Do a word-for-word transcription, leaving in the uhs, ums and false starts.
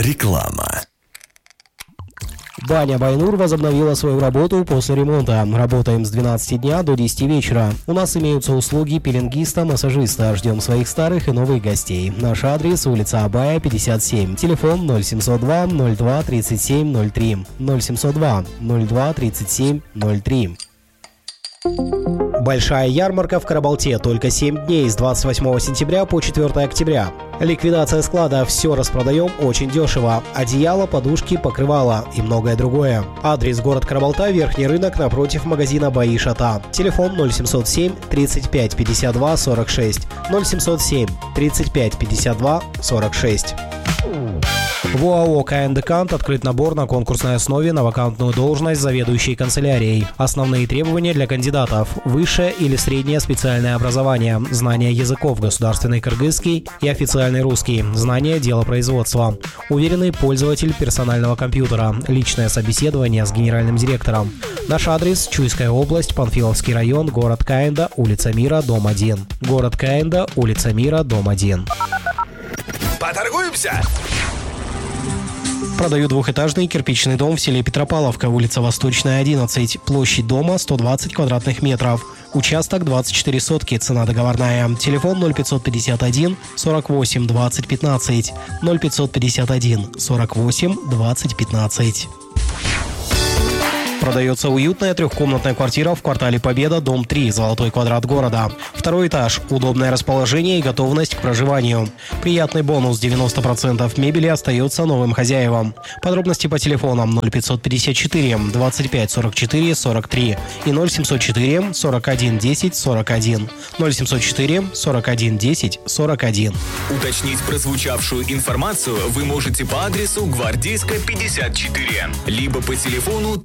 Реклама. Баня Байнур возобновила свою работу после ремонта. Работаем с двенадцати дня до десяти вечера. У нас имеются услуги пеленгиста, массажиста. Ждем своих старых и новых гостей. Наш адрес: улица Абая, пятьдесят семь. Телефон ноль семьсот два ноль два тридцать семь ноль три. ноль семьсот два ноль два тридцать семь ноль три. Большая ярмарка в Карабалте. Только семь дней с двадцать восьмого сентября по четвёртого октября. Ликвидация склада. Все распродаем очень дешево. Одеяло, подушки, покрывало и многое другое. Адрес: город Карабалта, Верхний рынок, напротив магазина Баи Шата. Телефон ноль семьсот семь тридцать пять пятьдесят два сорок шесть. ноль семьсот семь тридцать пять пятьдесят два сорок шесть. В ОАО КН «Декант» открыт набор на конкурсной основе на вакантную должность заведующей канцелярией. Основные требования для кандидатов: высшее или среднее специальное образование, знание языков государственный кыргызский и официальный русский, знание делопроизводства, уверенный пользователь персонального компьютера, личное собеседование с генеральным директором. Наш адрес: Чуйская область, Панфиловский район, город Каинда, улица Мира, дом один. Город Каинда, улица Мира, дом один. Поторгуемся! Продаю двухэтажный кирпичный дом в селе Петропавловка, улица Восточная, одиннадцать. Площадь дома сто двадцать квадратных метров. Участок двадцать четыре сотки, цена договорная. Телефон ноль пятьсот пятьдесят один сорок восемь двадцать пятнадцать. ноль пятьсот пятьдесят один сорок восемь двадцать пятнадцать. Продается уютная трехкомнатная квартира в квартале Победа, дом три, золотой квадрат города. Второй этаж, удобное расположение и готовность к проживанию. Приятный бонус: девяносто процентов мебели остается новым хозяевам. Подробности по телефонам ноль пятьсот пятьдесят четыре двадцать пять сорок четыре сорок три и ноль семьсот четыре сорок один десять сорок один. ноль семьсот четыре сорок один десять сорок один. Уточнить прозвучавшую информацию вы можете по адресу Гвардейская, пятьдесят четыре, либо по телефону